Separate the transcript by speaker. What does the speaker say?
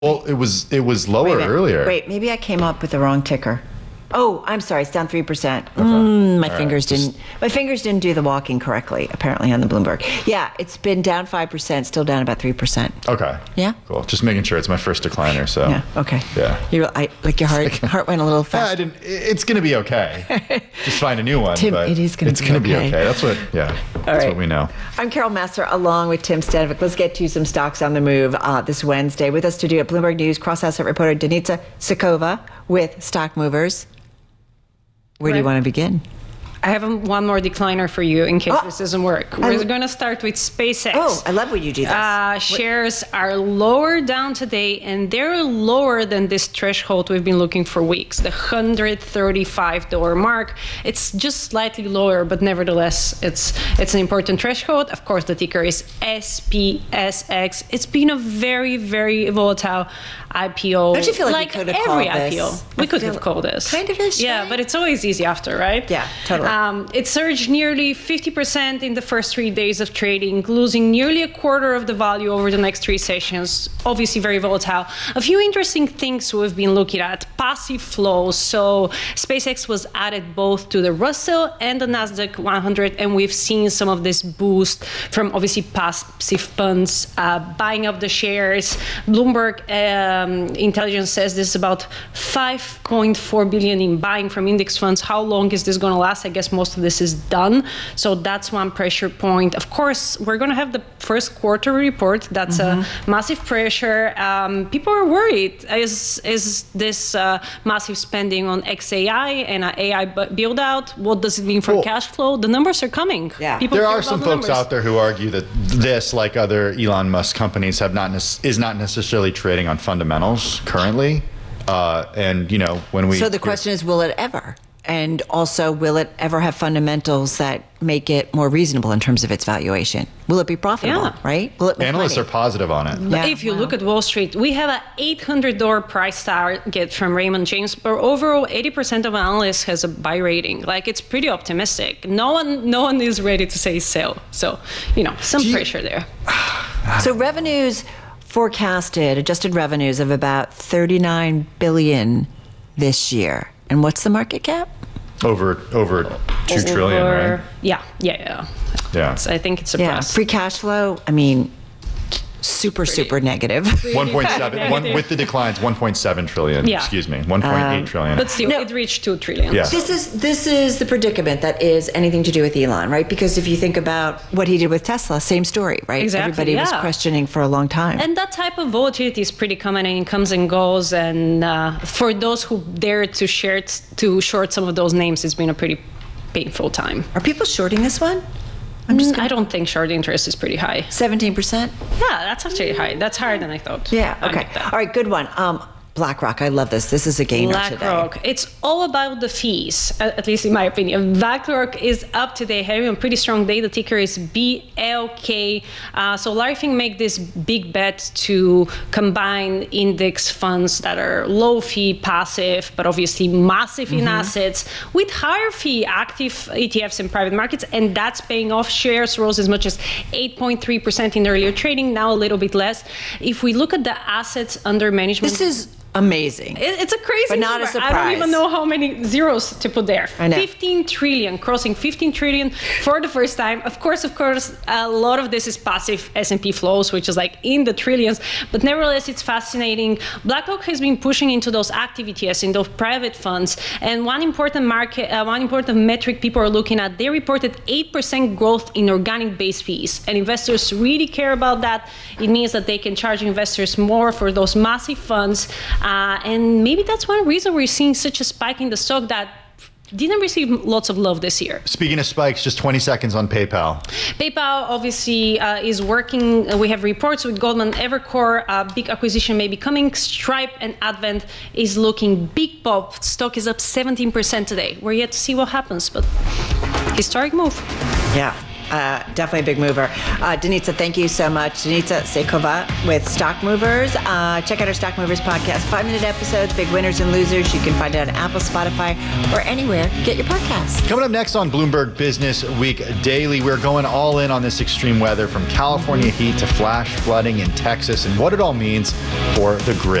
Speaker 1: Well, it was lower earlier.
Speaker 2: Wait, maybe I came up with the wrong ticker. Oh, I'm sorry. It's down 3%. My fingers didn't do the walking correctly. Apparently on the Bloomberg. Yeah, it's been down 5%, still down about 3%.
Speaker 1: Okay.
Speaker 2: Yeah.
Speaker 1: Cool. Just making sure. It's my first decliner. So.
Speaker 2: Yeah. Okay.
Speaker 1: Yeah.
Speaker 2: Your heart went a little fast.
Speaker 1: Yeah, it's gonna be okay. Just find a new one.
Speaker 2: Tim,
Speaker 1: but
Speaker 2: it is gonna be okay.
Speaker 1: That's what. Yeah. That's what we know.
Speaker 2: I'm Carol Massar, along with Tim Stenvick. Let's get to some stocks on the move this Wednesday. With us today at Bloomberg News, cross-asset reporter Denitsa Sikova with Stock Movers. Where do you want to begin?
Speaker 3: I have one more decliner for you in case this doesn't work. We're going to start with SpaceX.
Speaker 2: Oh, I love when you do this.
Speaker 3: Shares are lower down today, and they're lower than this threshold we've been looking for weeks, the $135 mark. It's just slightly lower, but nevertheless, it's an important threshold. Of course, the ticker is SPSX. It's been a very, very volatile IPO.
Speaker 2: Don't you feel like we could have called
Speaker 3: every
Speaker 2: this?
Speaker 3: IPO. We could have called this.
Speaker 2: Kind of is.
Speaker 3: Yeah, but it's always easy after, right?
Speaker 2: Yeah, totally.
Speaker 3: It surged nearly 50% in the first 3 days of trading, losing nearly a quarter of the value over the next 3 sessions. Obviously very volatile. A few interesting things we've been looking at. Passive flows. So SpaceX was added both to the Russell and the Nasdaq 100, and we've seen some of this boost from obviously passive funds buying up the shares. Bloomberg Intelligence says this is about $5.4 billion in buying from index funds. How long is this going to last? I guess most of this is done. So that's one pressure point. Of course, we're going to have the first quarter report. That's a massive pressure. People are worried. Is this massive spending on XAI and AI build out? What does it mean for cash flow? The numbers are coming.
Speaker 2: Yeah.
Speaker 1: There are some folks out there who argue that this, like other Elon Musk companies, is not necessarily trading on fundamentals currently. And when we.
Speaker 2: So the question is, will it ever? And also, will it ever have fundamentals that make it more reasonable in terms of its valuation? Will it be profitable, right? Will it make
Speaker 1: Analysts
Speaker 2: money?
Speaker 1: are positive on it.
Speaker 3: Yeah, if you look at Wall Street, we have an $800 price target from Raymond James, but overall 80% of analysts has a buy rating. Like, it's pretty optimistic. No one is ready to say sell. So, some pressure there.
Speaker 2: So revenues forecasted, adjusted revenues of about $39 billion this year. And what's the market cap?
Speaker 1: Over 2 trillion, right?
Speaker 3: Yeah.
Speaker 1: Yeah.
Speaker 3: I think it's a
Speaker 2: Yeah.
Speaker 3: press.
Speaker 2: Free cash flow, super negative.
Speaker 1: 1.7 with the declines, 1.7 trillion.
Speaker 3: Yeah.
Speaker 1: Excuse me, 1.8 trillion.
Speaker 3: But still, it reached 2 trillion.
Speaker 1: Yeah.
Speaker 2: This is the predicament that is anything to do with Elon, right? Because if you think about what he did with Tesla, same story, right?
Speaker 3: Exactly,
Speaker 2: Everybody was questioning for a long time.
Speaker 3: And that type of volatility is pretty common, and it comes and goes. And for those who dare to short some of those names, it's been a pretty painful time.
Speaker 2: Are people shorting this one?
Speaker 3: I don't think short interest is pretty high.
Speaker 2: 17%?
Speaker 3: Yeah, that's actually high. That's higher than I thought.
Speaker 2: Yeah, okay. All right, good one. BlackRock, I love this. This is a gainer today.
Speaker 3: BlackRock, it's all about the fees, at least in my opinion. BlackRock is up today, having a pretty strong day. The ticker is BLK. So Larry Fink made this big bet to combine index funds that are low fee, passive, but obviously massive in assets, with higher fee active ETFs in private markets, and that's paying off. Shares rose as much as 8.3% in earlier trading, now a little bit less. If we look at the assets under management,
Speaker 2: This is amazing.
Speaker 3: It's a crazy
Speaker 2: But not
Speaker 3: number.
Speaker 2: a surprise.
Speaker 3: I don't even know how many zeros to put there.
Speaker 2: I know.
Speaker 3: 15 trillion, crossing 15 trillion for the first time. Of course, a lot of this is passive S&P flows, which is like in the trillions. But nevertheless, it's fascinating. BlackRock has been pushing into those active ETFs, in those private funds. And one important metric people are looking at, they reported 8% growth in organic base fees. And investors really care about that. It means that they can charge investors more for those massive funds. And maybe that's one reason we're seeing such a spike in the stock that didn't receive lots of love this year.
Speaker 1: Speaking of spikes, just 20 seconds on PayPal.
Speaker 3: PayPal obviously is working. We have reports with Goldman, Evercore. Big acquisition may be coming. Stripe and Advent is looking big pop. Stock is up 17% today. We're yet to see what happens, but historic move.
Speaker 2: Yeah. definitely a big mover. Denitsa, thank you so much. Denitsa Sekova with Stock Movers. Check out our Stock Movers podcast, 5-minute episodes, big winners and losers. You can find it on Apple, Spotify, or anywhere. Get your podcasts.
Speaker 1: Coming up next on Bloomberg Business Week Daily, we're going all in on this extreme weather, from California heat to flash flooding in Texas, and what it all means for the grid.